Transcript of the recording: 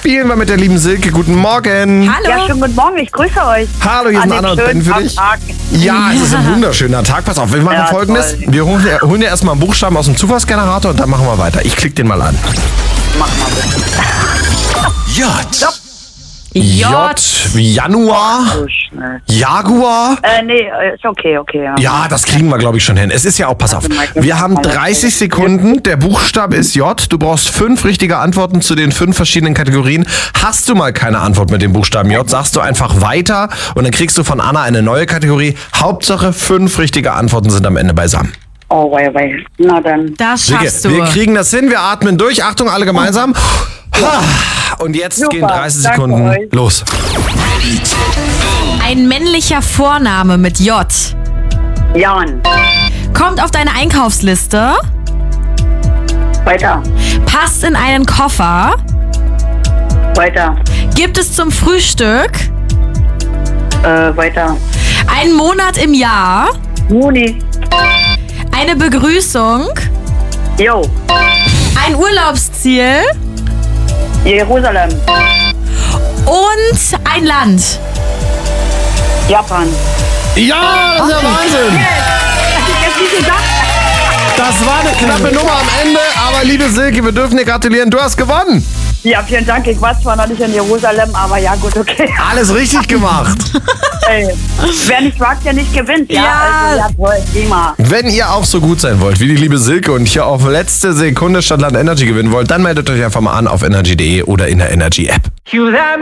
spielen wir mit der lieben Silke. Guten Morgen. Hallo. Ja, schönen guten Morgen, ich grüße euch. Hallo, hier sind Anna und Ben für dich. Tag. Ja, es ist ein wunderschöner Tag. Pass auf, wir machen Ja, Folgendes. toll. Wir holen dir erstmal einen Buchstaben aus dem Zufallsgenerator und dann machen wir weiter. Ich klicke den mal an. Mach mal bitte. J. J. Wie Januar. So schnell. Jaguar. Nee, ist okay, ja. Ja, das kriegen wir, glaube ich, schon hin. Es ist ja auch, pass auf, wir haben 30 Sekunden, der Buchstabe ist J, du brauchst 5 richtige Antworten zu den 5 verschiedenen Kategorien. Hast du mal keine Antwort mit dem Buchstaben J, sagst du einfach weiter und dann kriegst du von Anna eine neue Kategorie. Hauptsache 5 richtige Antworten sind am Ende beisammen. Oh, wei. Na dann. Das Silke, schaffst du. wir kriegen das hin, wir atmen durch. Achtung, alle gemeinsam. Und jetzt Super, gehen 30 danke Sekunden euch. los. Ein männlicher Vorname mit J. Jan. Kommt auf deine Einkaufsliste. Weiter. Passt in einen Koffer. Weiter. Gibt es zum Frühstück. Weiter. Einen Monat im Jahr. Juni. Eine Begrüßung. Jo. Ein Urlaubsziel. Jerusalem. Und ein Land. Japan. Ja, das ist ja Wahnsinn. Jetzt nicht gedacht. Das war eine knappe Nummer am Ende, aber liebe Silke, wir dürfen dir gratulieren, du hast gewonnen. Ja, vielen Dank. Ich war zwar noch nicht in Jerusalem, aber ja, gut, okay. Alles richtig gemacht. Ey, wer nicht wagt, der nicht gewinnt. Ja, Ja. also, ja toll, prima. Wenn ihr auch so gut sein wollt wie die liebe Silke und hier auf letzte Sekunde Stadtland Energy gewinnen wollt, dann meldet euch einfach mal an auf energy.de oder in der Energy App.